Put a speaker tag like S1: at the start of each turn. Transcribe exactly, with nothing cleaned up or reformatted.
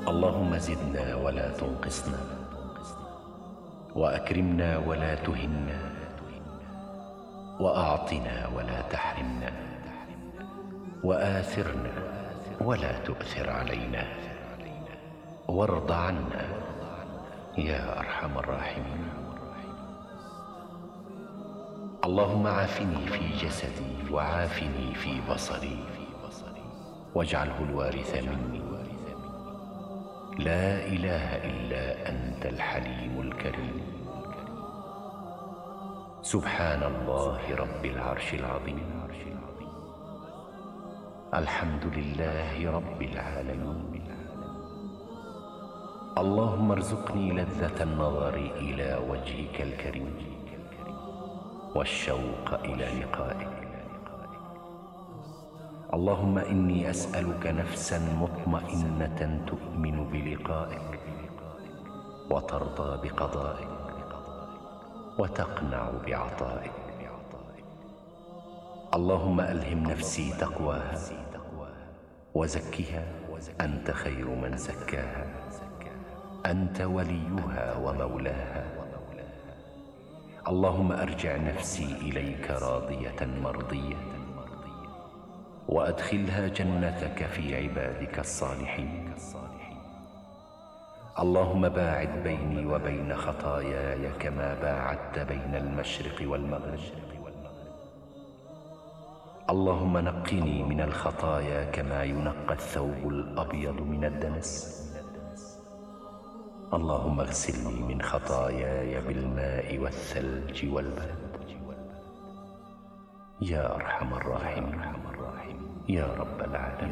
S1: اللهم زدنا ولا تنقصنا، وأكرمنا ولا تهنا، وأعطنا ولا تحرمنا، وآثرنا ولا تؤثر علينا، وارض عنا يا أرحم الراحمين. اللهم عافني في جسدي وعافني في بصري، واجعله الوارث مني. لا إله إلا أنت الحليم الكريم. سبحان الله رب العرش العظيم. الحمد لله رب العالمين. اللهم ارزقني لذة النظر إلى وجهك الكريم والشوق إلى لقائك. اللهم إني أسألك نفسا مطمئنة تؤمن بلقائك وترضى بقضائك وتقنع بعطائك. اللهم ألهم نفسي تقواها وزكها، أنت خير من زكاها، أنت وليها ومولاها. اللهم أرجع نفسي إليك راضية مرضية، وأدخلها جنتك في عبادك الصالحين. اللهم باعد بيني وبين خطاياي كما باعدت بين المشرق والمغرب. اللهم نقني من الخطايا كما ينقى الثوب الأبيض من الدنس. اللهم اغسلني من خطاياي بالماء والثلج والبرد يا أرحم الراحمين يا رب العالمين.